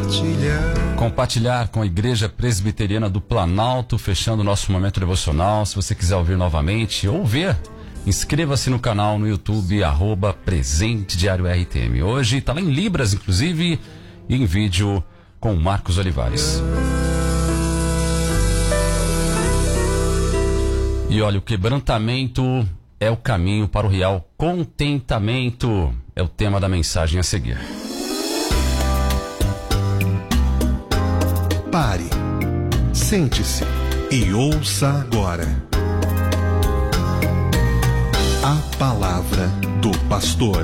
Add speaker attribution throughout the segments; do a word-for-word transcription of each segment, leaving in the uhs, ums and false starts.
Speaker 1: compartilhar.
Speaker 2: Compartilhar com a Igreja Presbiteriana do Planalto, fechando o nosso momento devocional. Se você quiser ouvir novamente ou ver, inscreva-se no canal no YouTube, arroba Presente Diário R T M. Hoje está lá em Libras, inclusive, e em vídeo com Marcos Olivares. E olha, o quebrantamento é o caminho para o real contentamento. É o tema da mensagem a seguir.
Speaker 1: Pare, sente-se e ouça agora a palavra do pastor.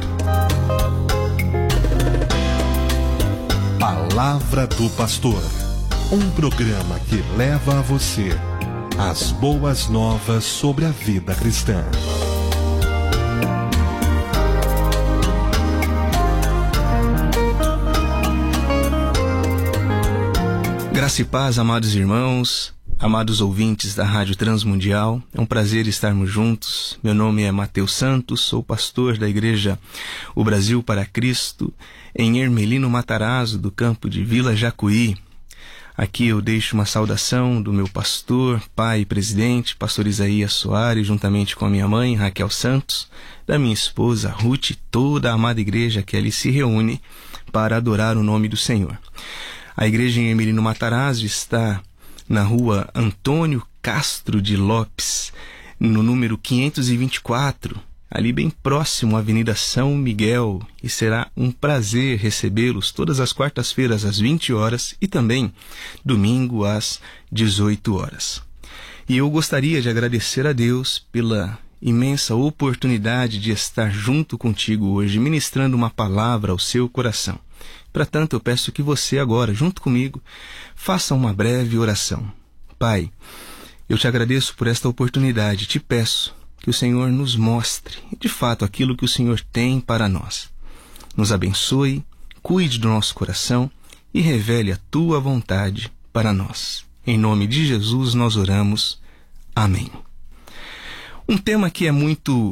Speaker 1: Palavra do Pastor, um programa que leva a você as boas novas sobre a vida cristã.
Speaker 3: Graça e paz, amados irmãos, amados ouvintes da Rádio Transmundial. É um prazer estarmos juntos. Meu nome é Mateus Santos, sou pastor da Igreja O Brasil para Cristo, em Hermelino Matarazzo, do campo de Vila Jacuí. Aqui eu deixo uma saudação do meu pastor, pai e presidente, pastor Isaías Soares, juntamente com a minha mãe, Raquel Santos, da minha esposa, Ruth, e toda a amada igreja que ali se reúne para adorar o nome do Senhor. A igreja em Hermelino Matarazzo está na rua Antônio Castro de Lopes, no número quinhentos e vinte e quatro, ali bem próximo à Avenida São Miguel, e será um prazer recebê-los todas as quartas-feiras às vinte horas e também domingo às dezoito horas. E eu gostaria de agradecer a Deus pela imensa oportunidade de estar junto contigo hoje, ministrando uma palavra ao seu coração. Para tanto, eu peço que você agora, junto comigo, faça uma breve oração. Pai, eu te agradeço por esta oportunidade, te peço que o Senhor nos mostre, de fato, aquilo que o Senhor tem para nós. Nos abençoe, cuide do nosso coração e revele a tua vontade para nós. Em nome de Jesus nós oramos. Amém. Um tema que é muito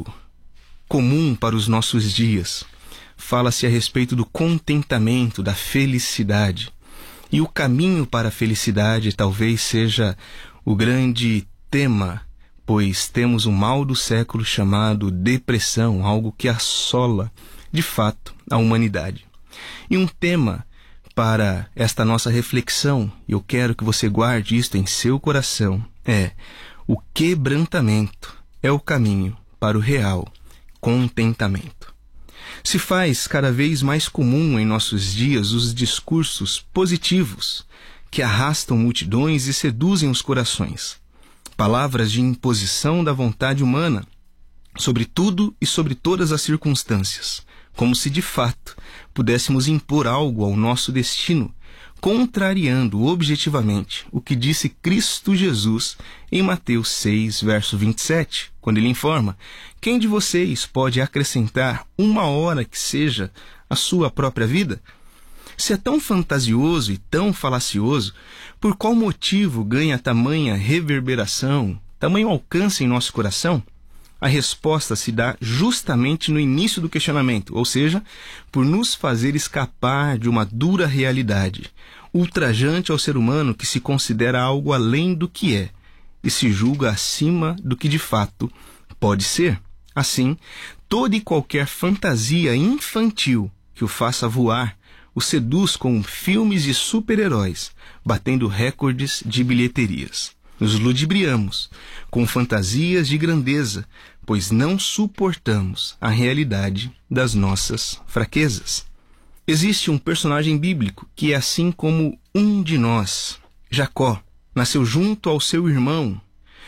Speaker 3: comum para os nossos dias. Fala-se a respeito do contentamento, da felicidade. E o caminho para a felicidade talvez seja o grande tema, pois temos o mal do século chamado depressão, algo que assola, de fato, a humanidade. E um tema para esta nossa reflexão, e eu quero que você guarde isto em seu coração, é: o quebrantamento é o caminho para o real contentamento. Se faz cada vez mais comum em nossos dias os discursos positivos que arrastam multidões e seduzem os corações. Palavras de imposição da vontade humana sobre tudo e sobre todas as circunstâncias, como se de fato pudéssemos impor algo ao nosso destino, contrariando objetivamente o que disse Cristo Jesus em Mateus seis, verso vinte e sete, quando ele informa: quem de vocês pode acrescentar uma hora que seja a sua própria vida? Se é tão fantasioso e tão falacioso, por qual motivo ganha tamanha reverberação, tamanho alcance em nosso coração? A resposta se dá justamente no início do questionamento, ou seja, por nos fazer escapar de uma dura realidade, ultrajante ao ser humano que se considera algo além do que é e se julga acima do que de fato pode ser. Assim, toda e qualquer fantasia infantil que o faça voar o seduz com filmes de super-heróis, batendo recordes de bilheterias. Nos ludibriamos com fantasias de grandeza, pois não suportamos a realidade das nossas fraquezas. Existe um personagem bíblico que é assim como um de nós. Jacó nasceu junto ao seu irmão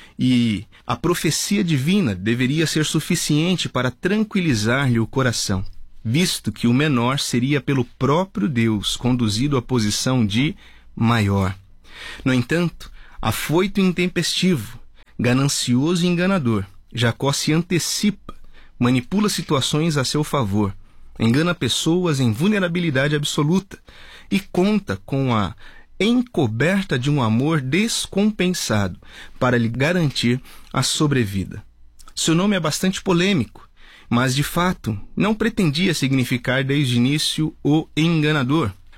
Speaker 3: e a profecia divina deveria ser suficiente para tranquilizar-lhe o coração, visto que o menor seria pelo próprio Deus conduzido à posição de maior. No entanto, afoito e intempestivo, ganancioso e enganador, Jacó se antecipa, manipula situações a seu favor, engana pessoas em vulnerabilidade absoluta e conta com a encoberta de um amor descompensado para lhe garantir a sobrevida. Seu nome é bastante polêmico, mas de fato não pretendia significar desde o início o enganador,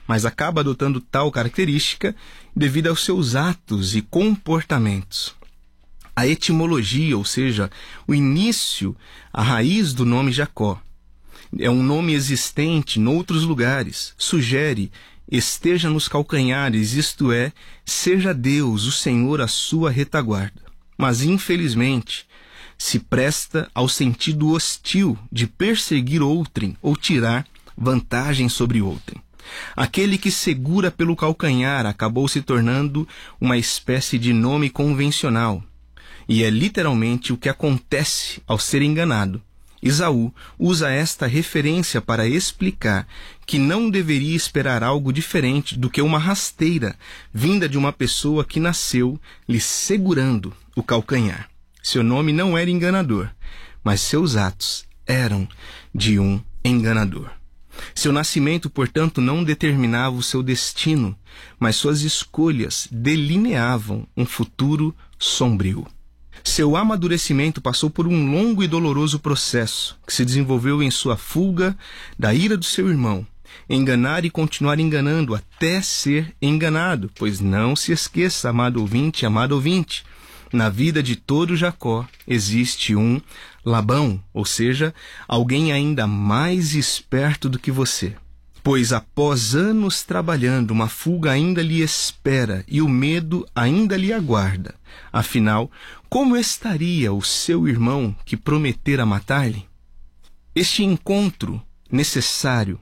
Speaker 3: mas acaba adotando tal característica devido aos seus atos e comportamentos. A etimologia, ou seja, o início, a raiz do nome Jacó, é um nome existente em outros lugares, sugere esteja nos calcanhares, isto é, seja Deus, o Senhor, a sua retaguarda. Mas, infelizmente, se presta ao sentido hostil de perseguir outrem ou tirar vantagem sobre outrem. Aquele que segura pelo calcanhar acabou se tornando uma espécie de nome convencional. E é literalmente o que acontece ao ser enganado. Esaú usa esta referência para explicar que não deveria esperar algo diferente do que uma rasteira vinda de uma pessoa que nasceu lhe segurando o calcanhar. Seu nome não era enganador, mas seus atos eram de um enganador. Seu nascimento, portanto, não determinava o seu destino, mas suas escolhas delineavam um futuro sombrio. Seu amadurecimento passou por um longo e doloroso processo, que se desenvolveu em sua fuga da ira do seu irmão, enganar e continuar enganando até ser enganado, pois não se esqueça, amado ouvinte, amado ouvinte, na vida de todo Jacó existe um Labão, ou seja, alguém ainda mais esperto do que você. Pois após anos trabalhando, uma fuga ainda lhe espera e o medo ainda lhe aguarda. Afinal, como estaria o seu irmão que prometera matar-lhe? Este encontro necessário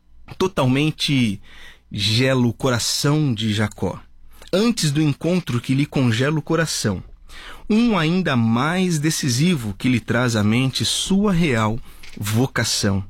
Speaker 3: totalmente gela o coração de Jacó. Antes do encontro que lhe congela o coração, um ainda mais decisivo que lhe traz à mente sua real vocação.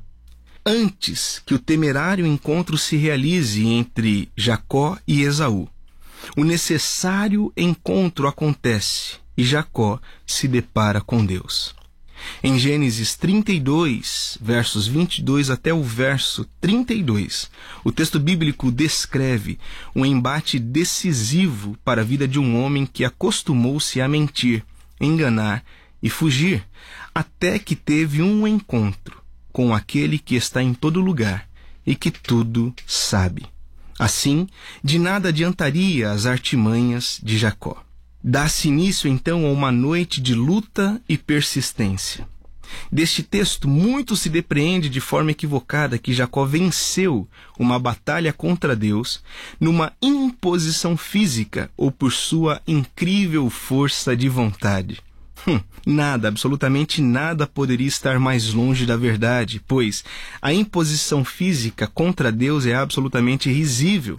Speaker 3: Antes que o temerário encontro se realize entre Jacó e Esaú, o necessário encontro acontece e Jacó se depara com Deus. Em Gênesis trinta e dois, versos vinte e dois até o verso trinta e dois, o texto bíblico descreve um embate decisivo para a vida de um homem que acostumou-se a mentir, enganar e fugir, até que teve um encontro com aquele que está em todo lugar e que tudo sabe. Assim, de nada adiantaria as artimanhas de Jacó. Dá-se início, então, a uma noite de luta e persistência. Deste texto, muito se depreende de forma equivocada que Jacó venceu uma batalha contra Deus numa imposição física ou por sua incrível força de vontade. Hum, nada, absolutamente nada poderia estar mais longe da verdade, pois a imposição física contra Deus é absolutamente risível,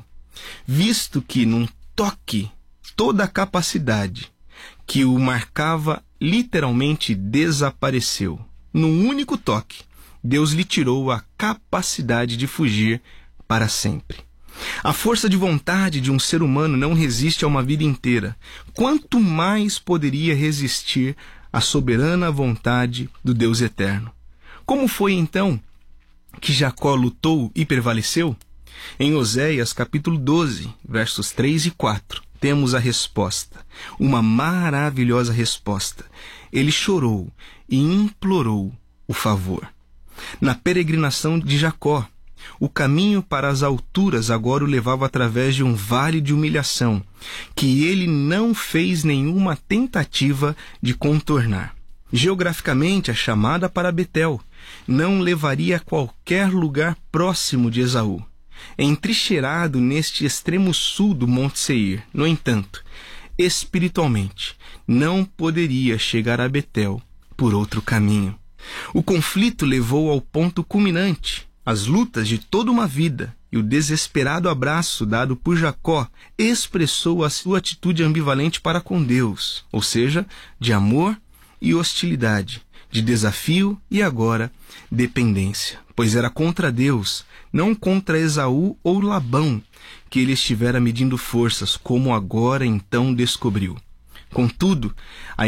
Speaker 3: visto que num toque toda a capacidade que o marcava literalmente desapareceu. Num único toque, Deus lhe tirou a capacidade de fugir para sempre. A força de vontade de um ser humano não resiste a uma vida inteira. Quanto mais poderia resistir à soberana vontade do Deus eterno? Como foi então que Jacó lutou e prevaleceu? Em Oséias capítulo doze, versos três e quatro, temos a resposta, uma maravilhosa resposta. Ele chorou e implorou o favor. Na peregrinação de Jacó, o caminho para as alturas agora o levava através de um vale de humilhação, que ele não fez nenhuma tentativa de contornar. Geograficamente, a chamada para Betel não levaria a qualquer lugar próximo de Esaú, entrincheirado neste extremo sul do Monte Seir. No entanto, espiritualmente, não poderia chegar a Betel por outro caminho. O conflito levou ao ponto culminante. As lutas de toda uma vida e o desesperado abraço dado por Jacó expressou a sua atitude ambivalente para com Deus, ou seja, de amor e hostilidade, de desafio e agora dependência, pois era contra Deus, não contra Esaú ou Labão, que ele estivera medindo forças, como agora então descobriu. Contudo, a